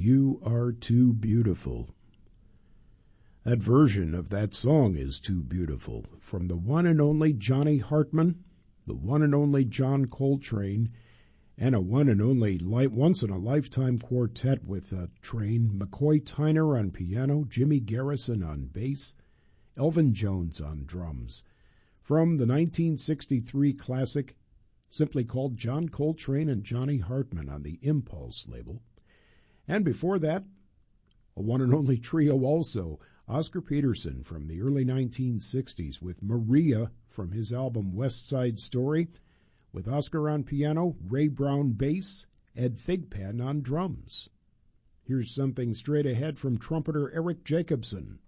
You Are Too Beautiful. That version of that song is too beautiful. From the one and only Johnny Hartman, the one and only John Coltrane, and a one and only once-in-a-lifetime quartet with Train, McCoy Tyner on piano, Jimmy Garrison on bass, Elvin Jones on drums. From the 1963 classic, simply called John Coltrane and Johnny Hartman on the Impulse label. And before that, a one and only trio also, Oscar Peterson from the early 1960s with Maria from his album West Side Story, with Oscar on piano, Ray Brown bass, Ed Thigpen on drums. Here's something straight ahead from trumpeter Eric Jacobson.